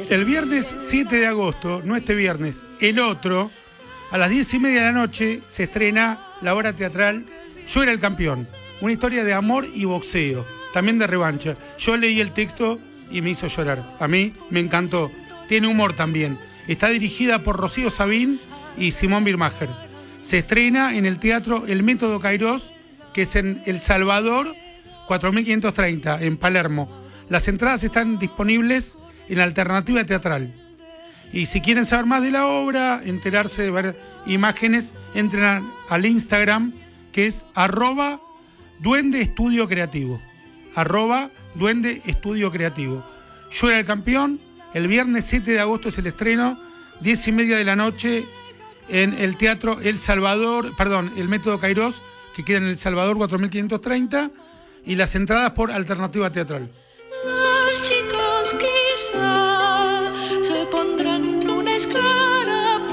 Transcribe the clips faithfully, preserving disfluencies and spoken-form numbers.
El viernes siete de agosto, no este viernes, el otro, a las diez y media de la noche, se estrena la obra teatral Yo era el campeón. Una historia de amor y boxeo, también de revancha. Yo leí el texto y me hizo llorar. A mí me encantó. Tiene humor también. Está dirigida por Rocío Sabín y Simón Birmacher. Se estrena en el teatro El Método Kairos, que es en El Salvador, cuatro mil quinientos treinta, en Palermo. Las entradas están disponibles en Alternativa Teatral. Y si quieren saber más de la obra, enterarse de ver imágenes, entren al Instagram, que es arroba Duende Estudio Creativo. Arroba Duende Estudio Creativo. Yo era el campeón. El viernes siete de agosto es el estreno, diez y media de la noche, en el Teatro El Salvador, perdón, el Método Kairos, que queda en El Salvador cuatro mil quinientos treinta, y las entradas por Alternativa Teatral. Los chicos quizá se pondrán una escarapela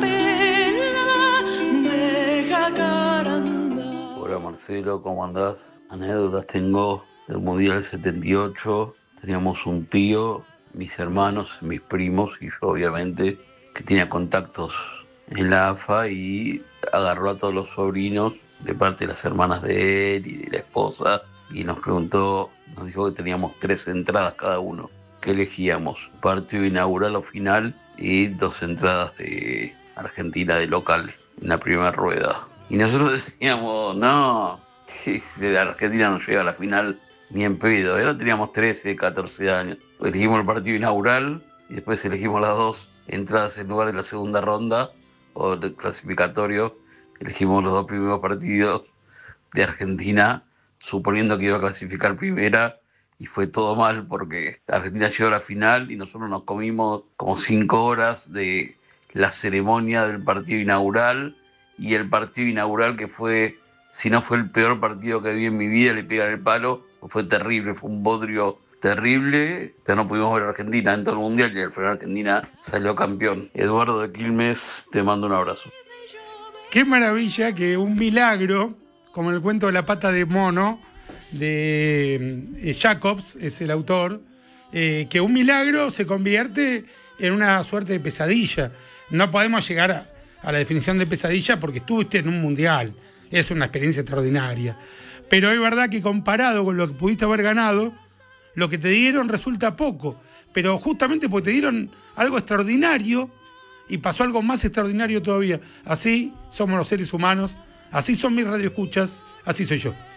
de jacaranda. Hola Marcelo, ¿cómo andás? Anécdotas tengo del Mundial setenta y ocho. Teníamos un tío, mis hermanos, mis primos y yo obviamente, que tenía contactos en la A F A y agarró a todos los sobrinos de parte de las hermanas de él y de la esposa y nos preguntó, nos dijo que teníamos tres entradas cada uno. ¿Qué elegíamos? Partido inaugural o final y dos entradas de Argentina de local en la primera rueda. Y nosotros decíamos, no, la Argentina no llega a la final ni en pedo. Ahora teníamos trece, catorce años. Elegimos el partido inaugural y después elegimos las dos entradas en lugar de la segunda ronda o el clasificatorio. Elegimos los dos primeros partidos de Argentina, suponiendo que iba a clasificar primera, y fue todo mal porque Argentina llegó a la final y nosotros nos comimos como cinco horas de la ceremonia del partido inaugural, y el partido inaugural que fue, si no fue el peor partido que vi en mi vida, le pegan el palo, fue terrible, fue un bodrio terrible, ya no pudimos ver a Argentina en todo el Mundial y al final Argentina salió campeón. Eduardo de Quilmes, te mando un abrazo. Qué maravilla que un milagro, como el cuento de la pata de mono, de eh, Jacobs, es el autor, eh, que un milagro se convierte en una suerte de pesadilla. No podemos llegar a, a la definición de pesadilla porque estuviste en un mundial, es una experiencia extraordinaria. Pero es verdad que comparado con lo que pudiste haber ganado, lo que te dieron resulta poco, pero justamente porque te dieron algo extraordinario y pasó algo más extraordinario todavía. Así somos los seres humanos, así son mis radioescuchas, así soy yo.